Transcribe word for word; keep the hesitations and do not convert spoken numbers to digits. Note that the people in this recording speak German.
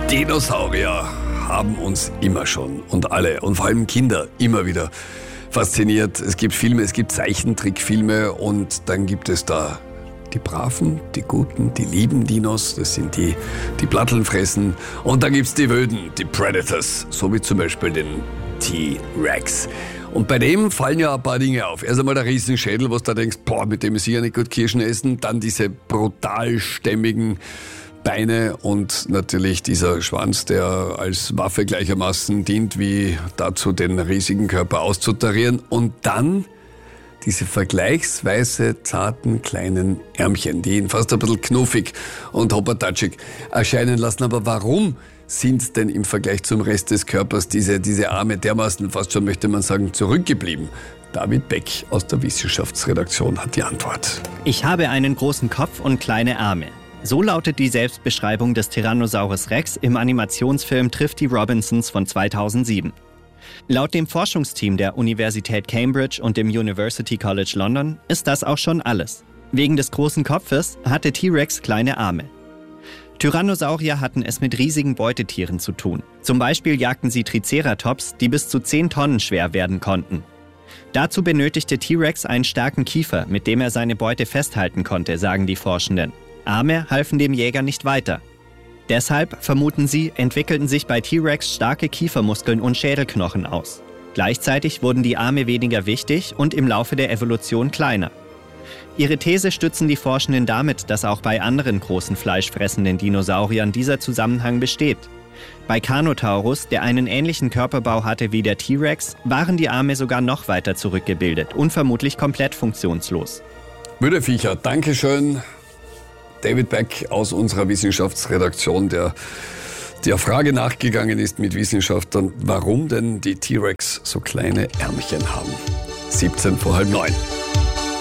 Dinosaurier haben uns immer schon und alle und vor allem Kinder immer wieder fasziniert. Es gibt Filme, es gibt Zeichentrickfilme und dann gibt es da die braven, die guten, die lieben Dinos, das sind die, die Platteln fressen. Und dann gibt's die Wilden, die Predators, so wie zum Beispiel den T-Rex. Und bei dem fallen ja ein paar Dinge auf. Erst einmal der Riesenschädel, was du denkst, boah, mit dem ist sicher nicht gut Kirschen essen. Dann diese brutal stämmigen Beine und natürlich dieser Schwanz, der als Waffe gleichermaßen dient, wie dazu den riesigen Körper auszutarieren. Und dann diese vergleichsweise zarten kleinen Ärmchen, die ihn fast ein bisschen knuffig und hoppertatschig erscheinen lassen. Aber warum sind denn im Vergleich zum Rest des Körpers diese, diese Arme dermaßen, fast schon möchte man sagen, zurückgeblieben? David Beck aus der Wissenschaftsredaktion hat die Antwort. Ich habe einen großen Kopf und kleine Arme. So lautet die Selbstbeschreibung des Tyrannosaurus Rex im Animationsfilm Trifft die Robinsons von zweitausendsieben. Laut dem Forschungsteam der Universität Cambridge und dem University College London ist das auch schon alles. Wegen des großen Kopfes hatte T-Rex kleine Arme. Tyrannosaurier hatten es mit riesigen Beutetieren zu tun. Zum Beispiel jagten sie Triceratops, die bis zu zehn Tonnen schwer werden konnten. Dazu benötigte T-Rex einen starken Kiefer, mit dem er seine Beute festhalten konnte, sagen die Forschenden. Arme halfen dem Jäger nicht weiter. Deshalb, vermuten sie, entwickelten sich bei T-Rex starke Kiefermuskeln und Schädelknochen aus. Gleichzeitig wurden die Arme weniger wichtig und im Laufe der Evolution kleiner. Ihre These stützen die Forschenden damit, dass auch bei anderen großen fleischfressenden Dinosauriern dieser Zusammenhang besteht. Bei Carnotaurus, der einen ähnlichen Körperbau hatte wie der T-Rex, waren die Arme sogar noch weiter zurückgebildet und vermutlich komplett funktionslos. Müde Viecher, Dankeschön. David Beck aus unserer Wissenschaftsredaktion, der der Frage nachgegangen ist mit Wissenschaftlern, warum denn die T-Rex so kleine Ärmchen haben. siebzehn vor halb neun.